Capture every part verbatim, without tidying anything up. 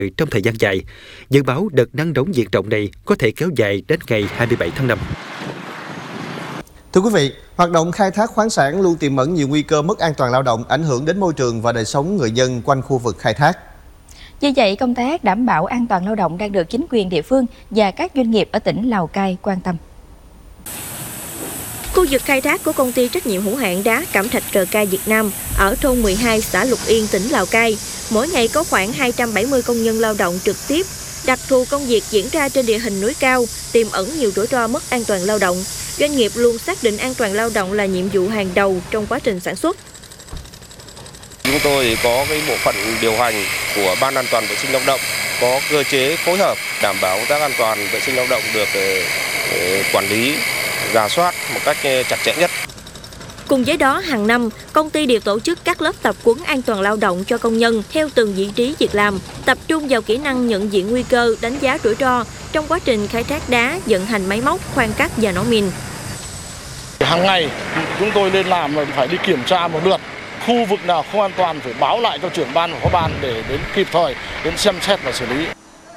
trong thời gian dài. Dự báo đợt nắng nóng diện rộng này có thể kéo dài đến ngày hai mươi bảy tháng năm. Thưa quý vị, hoạt động khai thác khoáng sản luôn tiềm ẩn nhiều nguy cơ mất an toàn lao động, ảnh hưởng đến môi trường và đời sống người dân quanh khu vực khai thác. Vì vậy, công tác đảm bảo an toàn lao động đang được chính quyền địa phương và các doanh nghiệp ở tỉnh Lào Cai quan tâm. Khu vực khai thác của công ty trách nhiệm hữu hạn đá Cẩm Thạch rờ ca Việt Nam ở thôn mười hai, xã Lục Yên, tỉnh Lào Cai, mỗi ngày có khoảng hai trăm bảy mươi công nhân lao động trực tiếp. Đặc thù công việc diễn ra trên địa hình núi cao, tiềm ẩn nhiều rủi ro mất an toàn lao động. Doanh nghiệp luôn xác định an toàn lao động là nhiệm vụ hàng đầu trong quá trình sản xuất. Chúng tôi có cái bộ phận điều hành của Ban An toàn vệ sinh lao động, có cơ chế phối hợp đảm bảo công tác an toàn vệ sinh lao động được quản lý, rà soát một cách chặt chẽ nhất. Cùng với đó, hàng năm, công ty đều tổ chức các lớp tập huấn an toàn lao động cho công nhân theo từng vị trí việc làm, tập trung vào kỹ năng nhận diện nguy cơ, đánh giá rủi ro trong quá trình khai thác đá, vận hành máy móc, khoan cắt và nổ mìn. Hàng ngày, chúng tôi lên làm là phải đi kiểm tra một lượt. Khu vực nào không an toàn phải báo lại cho trưởng ban và phó ban để đến kịp thời đến xem xét và xử lý.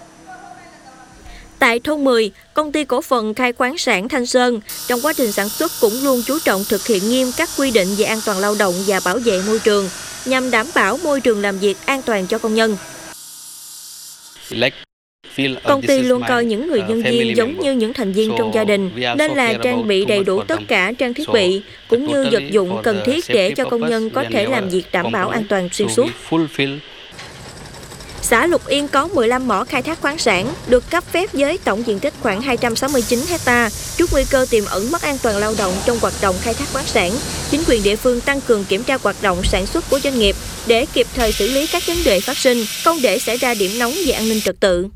Tại thôn mười, công ty cổ phần khai khoáng sản Thanh Sơn trong quá trình sản xuất cũng luôn chú trọng thực hiện nghiêm các quy định về an toàn lao động và bảo vệ môi trường nhằm đảm bảo môi trường làm việc an toàn cho công nhân. Công ty luôn coi những người nhân viên giống như những thành viên trong gia đình, nên là trang bị đầy đủ tất cả trang thiết bị cũng như vật dụng cần thiết để cho công nhân có thể làm việc đảm bảo an toàn xuyên suốt. Xã Lục Yên có mười lăm mỏ khai thác khoáng sản, được cấp phép với tổng diện tích khoảng hai trăm sáu mươi chín héc-ta. Trước nguy cơ tiềm ẩn mất an toàn lao động trong hoạt động khai thác khoáng sản, chính quyền địa phương tăng cường kiểm tra hoạt động sản xuất của doanh nghiệp để kịp thời xử lý các vấn đề phát sinh, không để xảy ra điểm nóng về an ninh trật tự.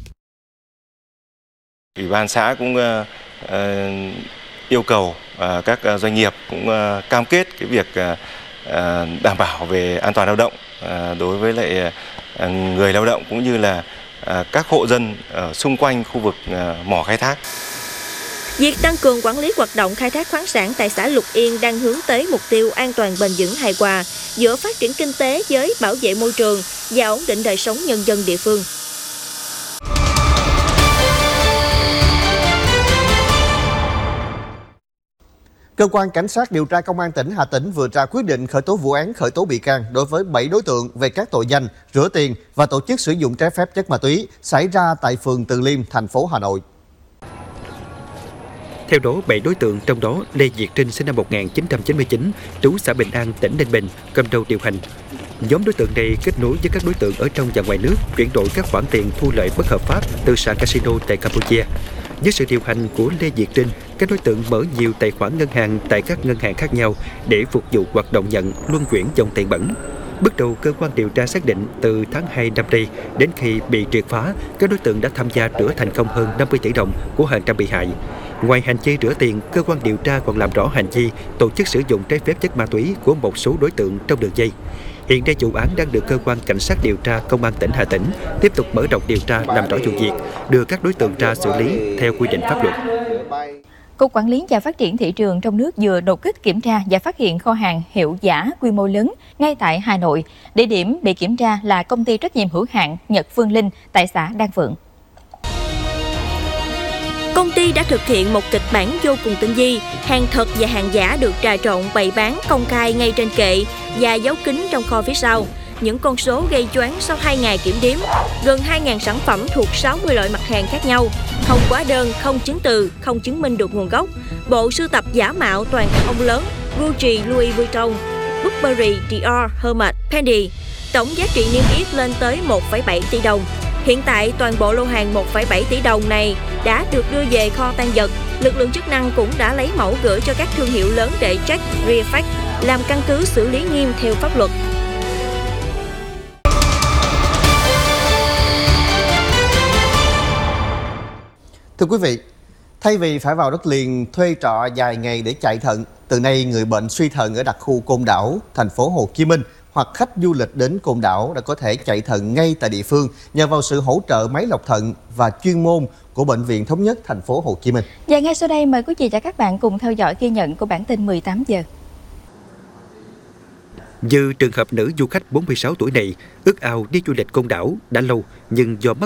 Ủy ban xã cũng uh, uh, yêu cầu uh, các doanh nghiệp cũng uh, cam kết cái việc uh, đảm bảo về an toàn lao động uh, đối với lại uh, người lao động cũng như là uh, các hộ dân ở xung quanh khu vực uh, mỏ khai thác. Việc tăng cường quản lý hoạt động khai thác khoáng sản tại xã Lục Yên đang hướng tới mục tiêu an toàn bền vững hài hòa giữa phát triển kinh tế với bảo vệ môi trường và ổn định đời sống nhân dân địa phương. Cơ quan Cảnh sát điều tra Công an tỉnh Hà Tĩnh vừa ra quyết định khởi tố vụ án khởi tố bị can đối với bảy đối tượng về các tội danh rửa tiền và tổ chức sử dụng trái phép chất ma túy xảy ra tại phường Từ Liêm, thành phố Hà Nội. Theo đó, bảy đối tượng trong đó Lê Việt Trinh sinh năm một nghìn chín trăm chín mươi chín, trú xã Bình An, tỉnh Ninh Bình, cầm đầu điều hành. Nhóm đối tượng này kết nối với các đối tượng ở trong và ngoài nước chuyển đổi các khoản tiền thu lợi bất hợp pháp từ sàn casino tại Campuchia. Dưới sự điều hành của Lê Việt Trinh, các đối tượng mở nhiều tài khoản ngân hàng tại các ngân hàng khác nhau để phục vụ hoạt động nhận, luân chuyển dòng tiền bẩn. Bước đầu, cơ quan điều tra xác định từ tháng hai năm nay đến khi bị triệt phá, các đối tượng đã tham gia rửa thành công hơn năm mươi tỷ đồng của hàng trăm bị hại. Ngoài hành vi rửa tiền, cơ quan điều tra còn làm rõ hành vi tổ chức sử dụng trái phép chất ma túy của một số đối tượng trong đường dây. Hiện nay vụ án đang được cơ quan cảnh sát điều tra Công an tỉnh Hà Tĩnh tiếp tục mở rộng điều tra làm rõ vụ việc, đưa các đối tượng ra xử lý theo quy định pháp luật. Cục Quản lý và Phát triển thị trường trong nước vừa đột kích kiểm tra và phát hiện kho hàng hiệu giả quy mô lớn ngay tại Hà Nội. Địa điểm bị kiểm tra là công ty trách nhiệm hữu hạn Nhật Phương Linh tại xã Đan Phượng. Công ty đã thực hiện một kịch bản vô cùng tinh vi, hàng thật và hàng giả được trà trộn bày bán công khai ngay trên kệ và giấu kín trong kho phía sau. Những con số gây choáng sau hai ngày kiểm đếm, gần hai nghìn sản phẩm thuộc sáu mươi loại mặt hàng khác nhau, không hóa đơn, không chứng từ, không chứng minh được nguồn gốc. Bộ sưu tập giả mạo toàn các ông lớn Gucci, Louis Vuitton, Burberry, Dior, Hermes, Fendi. Tổng giá trị niêm yết lên tới một phẩy bảy tỷ đồng. Hiện tại, toàn bộ lô hàng một phẩy bảy tỷ đồng này đã được đưa về kho tang vật. Lực lượng chức năng cũng đã lấy mẫu gửi cho các thương hiệu lớn để check, refact, làm căn cứ xử lý nghiêm theo pháp luật. Thưa quý vị, thay vì phải vào đất liền thuê trọ dài ngày để chạy thận, từ nay người bệnh suy thận ở đặc khu Côn Đảo, thành phố Hồ Chí Minh hoặc khách du lịch đến Côn Đảo đã có thể chạy thận ngay tại địa phương nhờ vào sự hỗ trợ máy lọc thận và chuyên môn của Bệnh viện Thống nhất thành phố Hồ Chí Minh. Và ngay sau đây mời quý vị và các bạn cùng theo dõi ghi nhận của bản tin mười tám giờ. Như trường hợp nữ du khách bốn mươi sáu tuổi này, ước ao đi du lịch Côn Đảo đã lâu nhưng do mắc